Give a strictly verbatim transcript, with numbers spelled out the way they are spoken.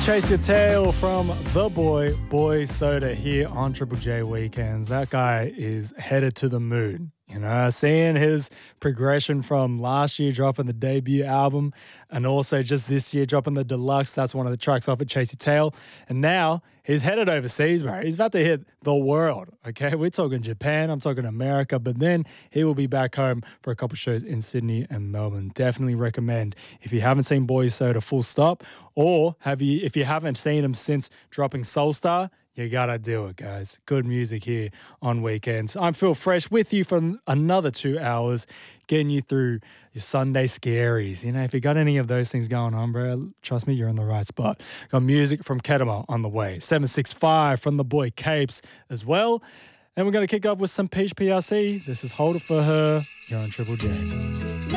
Chase Your Tail from The Boy, Boy Soda here on Triple J Weekends. That guy is headed to the moon. You know, seeing his progression from last year dropping the debut album and also just this year dropping the deluxe. That's one of the tracks off at Chase Your Tail. And now he's headed overseas, bro. He's about to hit the world, okay? We're talking Japan, I'm talking America, but then he will be back home for a couple shows in Sydney and Melbourne. Definitely recommend if you haven't seen Boy Soda full stop, or have you if you haven't seen him since dropping Soulstar, you gotta do it, guys. Good music here on Weekends. I'm Phil Fresh with you for another two hours, getting you through your Sunday scaries. You know, if you got any of those things going on, bro, trust me, you're in the right spot. Got music from Kedema on the way. seven six five from the boy Capes as well. And we're going to kick off with some Peach P R C. This is Hold It For Her. You're on Triple J.